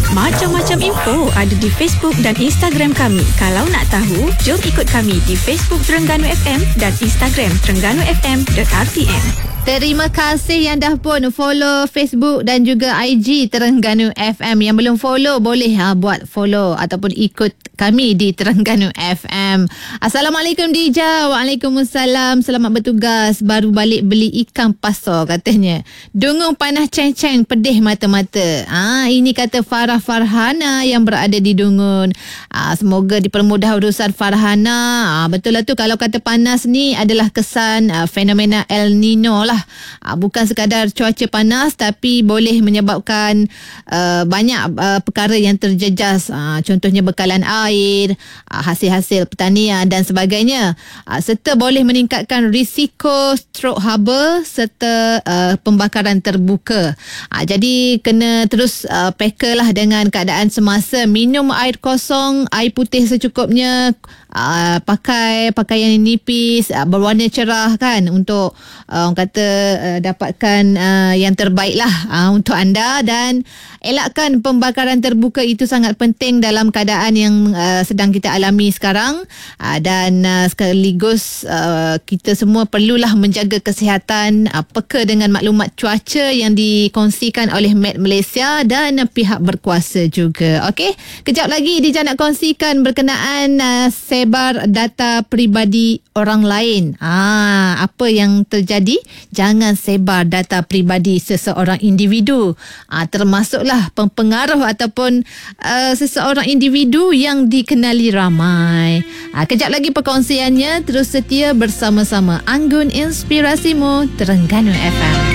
Macam-macam info ada di Facebook dan Instagram kami. Kalau nak tahu, jom ikut kami di Facebook Terengganu FM dan Instagram terengganu.fm.rtm. Terima kasih yang dah pun follow Facebook dan juga IG Terengganu FM. Yang belum follow boleh buat follow ataupun ikut kami di Terengganu FM. Assalamualaikum Dija. Waalaikumsalam. Selamat bertugas. Baru balik beli ikan pasar katanya. Dungung panas ceng-ceng, pedih mata-mata. Ini kata Farah Farhana yang berada di Dungun. Semoga dipermudah urusan Farhana. Betul lah tu, kalau kata panas ni adalah kesan fenomena El Nino lah. Bukan sekadar cuaca panas tapi boleh menyebabkan banyak perkara yang terjejas. Contohnya bekalan air, hasil-hasil pertanian dan sebagainya. Serta boleh meningkatkan risiko strok haba serta pembakaran terbuka. Jadi kena terus peka lah dengan keadaan semasa. Minum air kosong, air putih secukupnya, pakai pakaian yang nipis, berwarna cerah kan, untuk orang kata dapatkan yang terbaik lah untuk anda. Dan elakkan pembakaran terbuka, itu sangat penting dalam keadaan yang sedang kita alami sekarang. Dan sekaligus kita semua perlulah menjaga kesihatan, peka dengan maklumat cuaca yang dikongsikan oleh Met Malaysia dan pihak berkuasa juga. Okey, kejap lagi Dija nak kongsikan berkenaan sebar data peribadi orang lain. Apa yang terjadi? Jangan sebar data peribadi seseorang individu, termasuklah pempengaruh ataupun seseorang individu yang dikenali ramai. Kejap lagi perkongsiannya. Terus setia bersama-sama Anggun Inspirasimu Terengganu FM.